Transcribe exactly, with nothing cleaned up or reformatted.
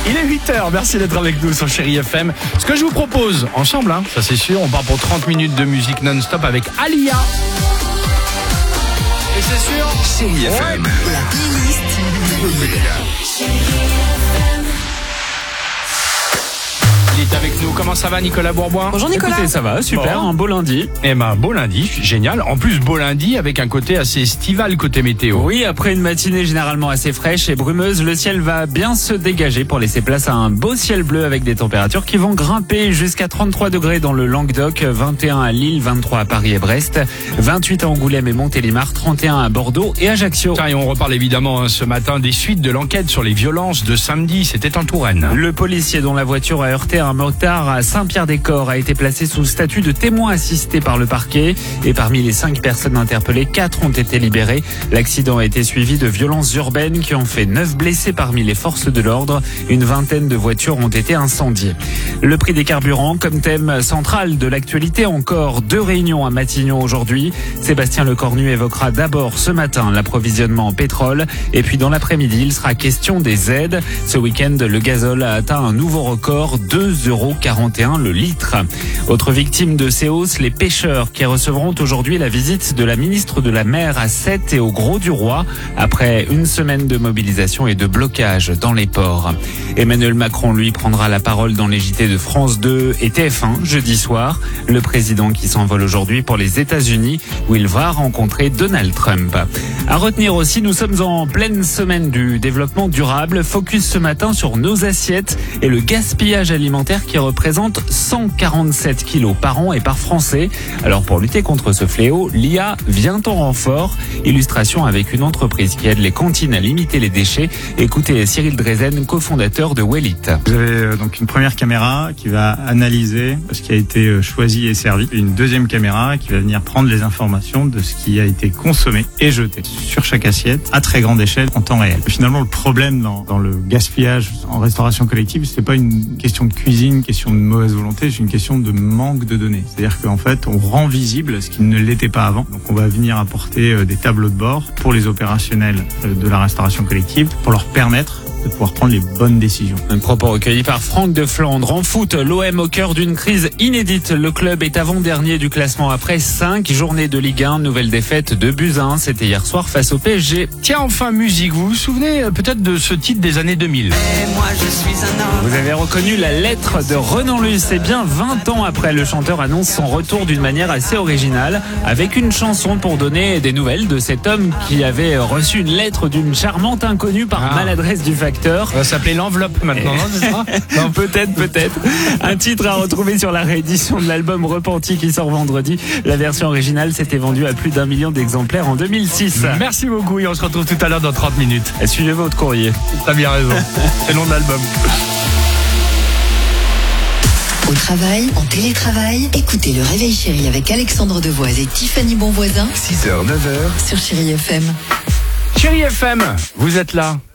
Il est huit heures, merci d'être avec nous sur Chérie F M. Ce que je vous propose, ensemble, hein, ça c'est sûr, on part pour trente minutes de musique non-stop avec Alia. Et c'est sûr, Chérie F M. Ouais. La playlist de Il est avec nous. Comment ça va, Nicolas Bourboin? Bonjour Nicolas. Écoutez, ça va, super, Bon. un beau lundi. Eh ben, beau lundi, génial. En plus, beau lundi avec un côté assez estival côté météo. Oui, après une matinée généralement assez fraîche et brumeuse, le ciel va bien se dégager pour laisser place à un beau ciel bleu avec des températures qui vont grimper jusqu'à trente-trois degrés dans le Languedoc, vingt et un à Lille, vingt-trois à Paris et Brest, vingt-huit à Angoulême et Montélimar, trente et un à Bordeaux et Ajaccio. Tiens, et on reparle évidemment hein, ce matin des suites de l'enquête sur les violences de samedi. C'était en Touraine. Le policier dont la voiture a heurté un motard à Saint-Pierre-des-Corps a été placé sous statut de témoin assisté par le parquet. Et parmi les cinq personnes interpellées, quatre ont été libérées. L'accident a été suivi de violences urbaines qui ont fait neuf blessés parmi les forces de l'ordre. Une vingtaine de voitures ont été incendiées. Le prix des carburants comme thème central de l'actualité. Encore deux réunions à Matignon aujourd'hui. Sébastien Lecornu évoquera d'abord ce matin l'approvisionnement en pétrole. Et puis dans l'après-midi, il sera question des aides. Ce week-end, le gazole a atteint un nouveau record, deux euros quarante et un le litre. Autre victime de ces hausses, les pêcheurs qui recevront aujourd'hui la visite de la ministre de la Mer à Sète et au Gros-du-Roi après une semaine de mobilisation et de blocage dans les ports. Emmanuel Macron, lui, prendra la parole dans les J T de France deux et T F un jeudi soir. Le président qui s'envole aujourd'hui pour les États-Unis où il va rencontrer Donald Trump. À retenir aussi, nous sommes en pleine semaine du développement durable. Focus ce matin sur nos assiettes et le gaspillage alimentaire qui représente cent quarante-sept kilos par an et par Français. Alors pour lutter contre ce fléau, l'I A vient en renfort. Illustration avec une entreprise qui aide les cantines à limiter les déchets. Écoutez Cyril Drezen, cofondateur de Wellit. Vous avez euh, donc une première caméra qui va analyser ce qui a été euh, choisi et servi. Une deuxième caméra qui va venir prendre les informations de ce qui a été consommé et jeté sur chaque assiette à très grande échelle en temps réel. Finalement, le problème dans, dans le gaspillage en restauration collective, c'est pas une question de cuisine, une question de mauvaise volonté, c'est une question de manque de données. C'est-à-dire qu'en fait, on rend visible ce qui ne l'était pas avant. Donc on va venir apporter euh, des tableaux de bord pour les opérationnels euh, de la restauration collective pour leur permettre de pouvoir prendre les bonnes décisions. Un propos recueilli par Franck de Flandre. En foot, l'O M au cœur d'une crise inédite. Le club est avant-dernier du classement après cinq journées de Ligue un. Nouvelle défaite de buts à un. C'était hier soir face au P S G. Tiens, enfin musique, vous vous souvenez euh, peut-être de ce titre des années deux mille? Vous avez reconnu la lettre de Renan Luce. C'est bien vingt ans après, le chanteur annonce son retour d'une manière assez originale, avec une chanson pour donner des nouvelles de cet homme qui avait reçu une lettre d'une charmante inconnue par Ah. maladresse du facteur. Ça va s'appeler l'enveloppe maintenant, non, c'est ça? Non, peut-être, peut-être. Un titre à retrouver sur la réédition de l'album Repenti qui sort vendredi. La version originale s'était vendue à plus d'un million d'exemplaires en deux mille six. Merci beaucoup et on se retrouve tout à l'heure dans trente minutes. Suivez votre courrier. T'as bien raison. C'est le nom de l'album. Au travail, en télétravail, écoutez le Réveil Chérie avec Alexandre Devoise et Tiffany Bonvoisin six heures, neuf heures. sur Chérie F M. Chérie F M, vous êtes là.